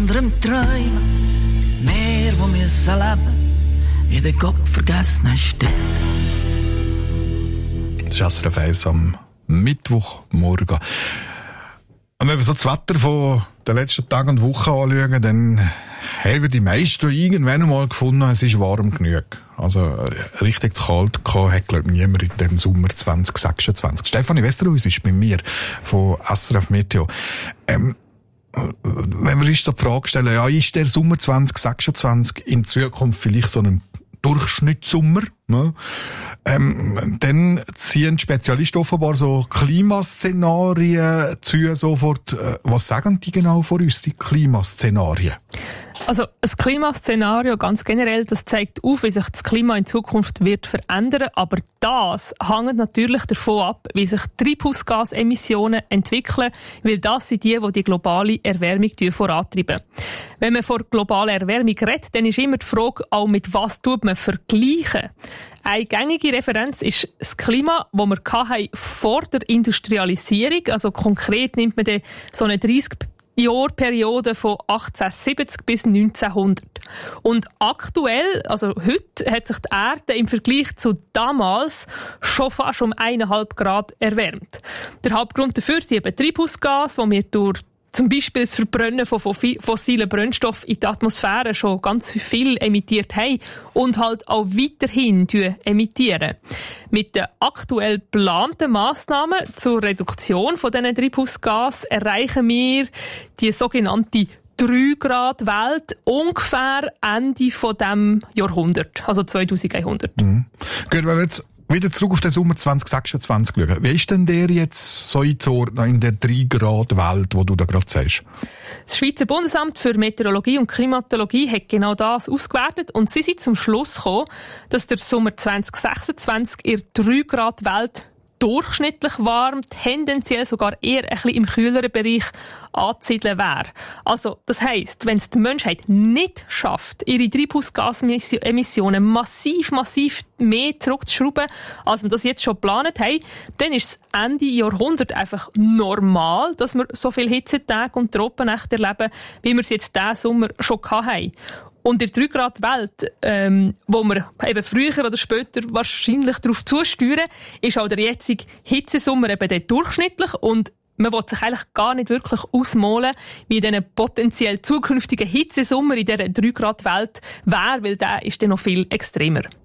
anderem träumen. Wir, die müssen leben in den gottvergessenen Städten. Das ist SRF 1 am Mittwochmorgen. Und wenn wir so das Wetter von den letzten Tagen und Wochen anschauen, dann haben wir die meisten irgendwann einmal gefunden, es ist warm genug. Also richtig zu kalt gehabt hat, glaube ich, niemand in dem Sommer 2026. Stefanie Westerhuis ist bei mir von SRF Meteo. Wenn wir uns die Frage stellen, ja, ist der Sommer 2026 in Zukunft vielleicht so ein Durchschnittssommer, ne? Dann ziehen Spezialisten offenbar so Klimaszenarien zu sofort. Was sagen die genau von uns, die Klimaszenarien? Also ein Klimaszenario ganz generell, das zeigt auf, wie sich das Klima in Zukunft wird verändern, aber das hängt natürlich davon ab, wie sich Treibhausgasemissionen entwickeln, weil das sind die globale Erwärmung vorantreiben. Wenn man von globaler Erwärmung redet, dann ist immer die Frage, auch mit was tut man vergleichen. Eine gängige Referenz ist das Klima, das wir vor der Industrialisierung, also konkret nimmt man so eine 30-Jahr-Periode von 1870 bis 1900. Und aktuell, also heute, hat sich die Erde im Vergleich zu damals schon fast um 1,5 Grad erwärmt. Der Hauptgrund dafür sind eben Treibhausgase, die wir durch zum Beispiel das Verbrennen von fossilen Brennstoffen in die Atmosphäre schon ganz viel emittiert haben und halt auch weiterhin emittieren. Mit den aktuell geplanten Massnahmen zur Reduktion von diesen Treibhausgasen erreichen wir die sogenannte 3-Grad-Welt ungefähr Ende von diesem Jahrhundert, also 2100. Mhm. Gut, wenn wir jetzt wieder zurück auf den Sommer 2026 schauen. Wie ist denn der jetzt so einzuordnen in der 3-Grad-Welt, die du da gerade sagst? Das Schweizer Bundesamt für Meteorologie und Klimatologie hat genau das ausgewertet und sie sind zum Schluss gekommen, dass der Sommer 2026 in der 3-Grad-Welt durchschnittlich warm, tendenziell sogar eher ein bisschen im kühleren Bereich anzusiedeln wäre. Also, das heisst, wenn es die Menschheit nicht schafft, ihre Treibhausgasemissionen massiv mehr zurückzuschrauben, als wir das jetzt schon geplant haben, dann ist es Ende Jahrhundert einfach normal, dass wir so viele Hitzetage und Trockennächte erleben, wie wir es jetzt diesen Sommer schon hatten. Und in der 3-Grad-Welt, wo wir eben früher oder später wahrscheinlich darauf zusteuern, ist auch der jetzige Hitzesommer eben der durchschnittlich und man will sich eigentlich gar nicht wirklich ausmalen, wie diesen potenziell zukünftigen Hitzesommer in dieser 3-Grad-Welt wäre, weil der ist dann noch viel extremer.